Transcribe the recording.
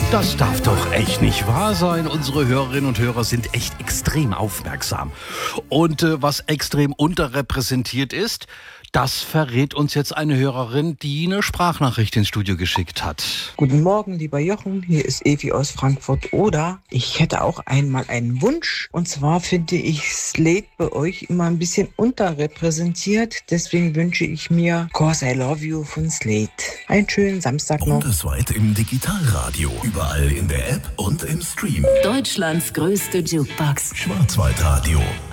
Das darf doch echt nicht wahr sein. Unsere Hörerinnen und Hörer sind echt extrem aufmerksam. Und was extrem unterrepräsentiert ist, das verrät uns jetzt eine Hörerin, die eine Sprachnachricht ins Studio geschickt hat. Guten Morgen, lieber Jochen. Hier ist Evi aus Frankfurt-Oder. Ich hätte auch einmal einen Wunsch. Und zwar finde ich Slade bei euch immer ein bisschen unterrepräsentiert. Deswegen wünsche ich mir Cause I Love You von Slade. Einen schönen Samstag noch. Bundesweit im Digitalradio. Überall in der App und im Stream. Deutschlands größte Jukebox. Schwarzwaldradio.